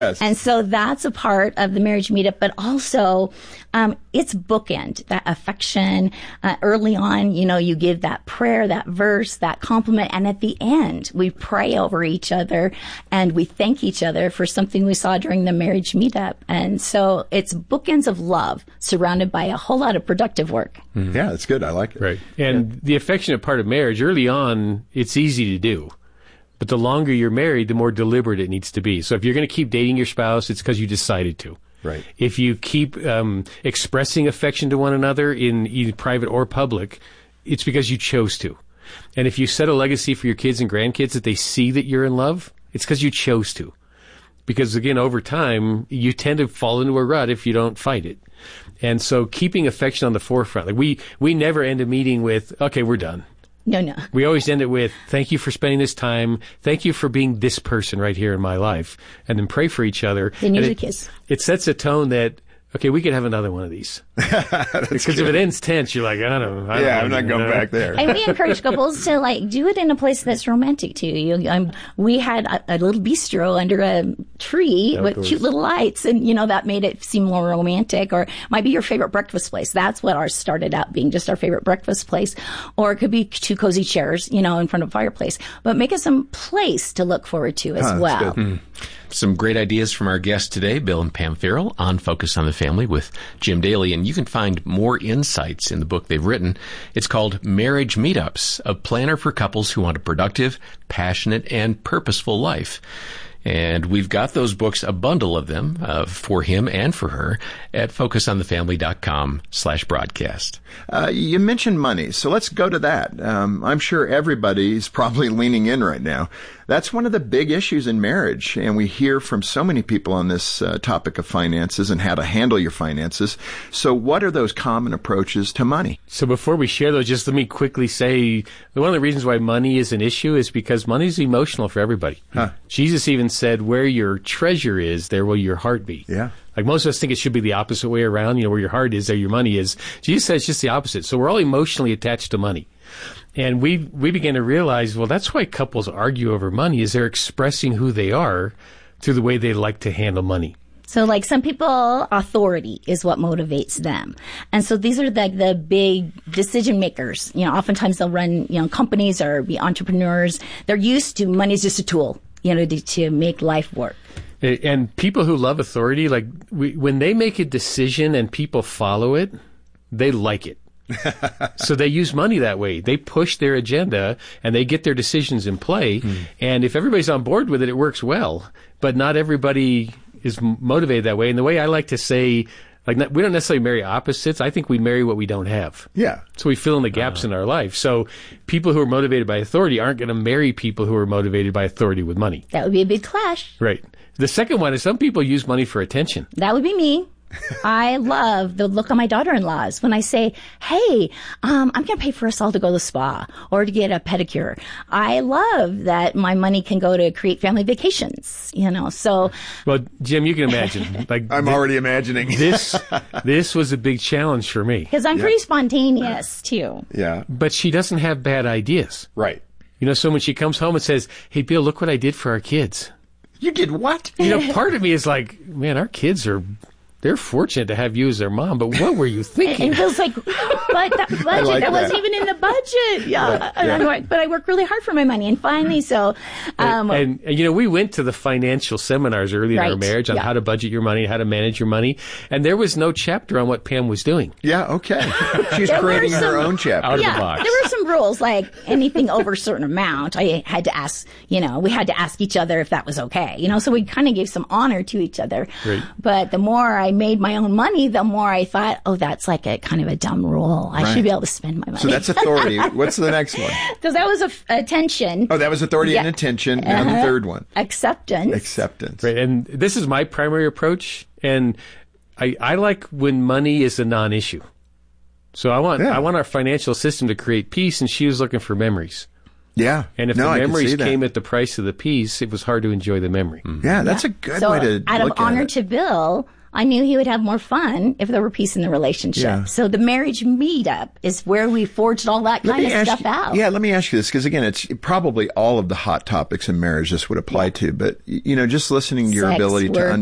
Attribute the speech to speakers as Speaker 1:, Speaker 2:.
Speaker 1: Yes.
Speaker 2: And so that's a part of the marriage meetup, but also it's bookend, that affection. Early on, you give that prayer, that verse, that compliment, and at the end, we pray over each other and we thank each other for something we saw during the marriage meetup. And so it's bookends of love surrounded by a whole lot of productive work.
Speaker 1: Mm-hmm. Yeah, that's good. I like it.
Speaker 3: Right. And the affectionate part of marriage, early on, it's easy to do. But the longer you're married, the more deliberate it needs to be. So if you're going to keep dating your spouse, it's because you decided to.
Speaker 1: Right.
Speaker 3: If you keep expressing affection to one another in either private or public, it's because you chose to. And if you set a legacy for your kids and grandkids that they see that you're in love, it's because you chose to. Because, again, over time, you tend to fall into a rut if you don't fight it. And so keeping affection on the forefront. Like we never end a meeting with, okay, we're done.
Speaker 2: No.
Speaker 3: We always end it with, thank you for spending this time. Thank you for being this person right here in my life. And then pray for each other.
Speaker 2: Then usually kiss.
Speaker 3: It sets a tone that, okay, we could have another one of these. Because if it ends tense, you're like, I don't know.
Speaker 1: I'm not going back there.
Speaker 2: And we encourage couples to do it in a place that's romantic too. We had a little bistro under a tree with cute little lights, and that made it seem more romantic. Or it might be your favorite breakfast place. That's what ours started out being, just our favorite breakfast place. Or it could be two cozy chairs, in front of a fireplace. But make it some place to look forward to as well.
Speaker 4: Some great ideas from our guests today, Bill and Pam Farrell, on Focus on the Family with Jim Daly. And you can find more insights in the book they've written. It's called Marriage Meetups, a planner for couples who want a productive, passionate, and purposeful life. And we've got those books, a bundle of them, for him and for her, at focusonthefamily.com/broadcast.
Speaker 1: You mentioned money, so let's go to that. I'm sure everybody's probably leaning in right now. That's one of the big issues in marriage, and we hear from so many people on this topic of finances and how to handle your finances. So what are those common approaches to money?
Speaker 3: So before we share those, just let me quickly say, one of the reasons why money is an issue is because money is emotional for everybody. Jesus even said, where your treasure is, there will your heart be.
Speaker 1: Yeah.
Speaker 3: Like most of us think it should be the opposite way around, where your heart is, there your money is. Jesus says it's just the opposite. So we're all emotionally attached to money. And we began to realize, well, that's why couples argue over money, is they're expressing who they are through the way they like to handle money.
Speaker 2: So some people, authority is what motivates them. And so these are the big decision makers. Oftentimes they'll run, companies or be entrepreneurs. They're used to money is just a tool, to make life work.
Speaker 3: And people who love authority, when they make a decision and people follow it, they like it. So they use money that way. They push their agenda and they get their decisions in play. And if everybody's on board with it, it works well. But not everybody is motivated that way. And the way I like to say, we don't necessarily marry opposites. I think we marry what we don't have.
Speaker 1: Yeah.
Speaker 3: So we fill in the gaps in our life. So people who are motivated by authority aren't going to marry people who are motivated by authority with money.
Speaker 2: That would be a big clash.
Speaker 3: Right. The second one is some people use money for attention.
Speaker 2: That would be me. I love the look on my daughter-in-law's when I say, hey, I'm going to pay for us all to go to the spa or to get a pedicure. I love that my money can go to create family vacations, so.
Speaker 3: Well, Jim, you can imagine.
Speaker 1: I'm already imagining.
Speaker 3: This was a big challenge for me.
Speaker 2: Because I'm pretty spontaneous, too.
Speaker 1: Yeah.
Speaker 3: But she doesn't have bad ideas.
Speaker 1: Right.
Speaker 3: So when she comes home and says, hey, Bill, look what I did for our kids.
Speaker 1: You did what?
Speaker 3: Part of me is like, man, our kids they're fortunate to have you as their mom, but what were you thinking?
Speaker 2: And Bill's like, but that budget, that wasn't even in the budget. Yeah. And I'm like, but I work really hard for my money. And finally, so.
Speaker 3: And we went to the financial seminars early in our marriage on how to budget your money, how to manage your money. And there was no chapter on what Pam was doing.
Speaker 1: Yeah, okay. She's creating her own chapter.
Speaker 3: Out of the box.
Speaker 2: There were some rules, like anything over a certain amount, I had to ask, we had to ask each other if that was okay. So we kind of gave some honor to each other.
Speaker 3: Right.
Speaker 2: But the more I made my own money, the more I thought, that's like a kind of a dumb rule. I should be able to spend my money.
Speaker 1: So that's authority. What's the next one?
Speaker 2: Because that was attention.
Speaker 1: Oh, that was authority and attention. Now the third one.
Speaker 2: Acceptance.
Speaker 3: Right. And this is my primary approach. And I like when money is a non-issue. So I want our financial system to create peace, and she was looking for memories.
Speaker 1: Yeah.
Speaker 3: And if the memories came at the price of the peace, it was hard to enjoy the memory.
Speaker 1: Yeah, that's a good way to
Speaker 2: out of
Speaker 1: look
Speaker 2: honor
Speaker 1: at it.
Speaker 2: to Bill, I knew he would have more fun if there were peace in the relationship.
Speaker 1: Yeah.
Speaker 2: So the marriage meetup is where we forged all that kind of stuff out.
Speaker 1: Yeah, let me ask you this, because again, it's probably all of the hot topics in marriage this would apply to, but just listening to your
Speaker 2: Sex,
Speaker 1: ability to
Speaker 2: work,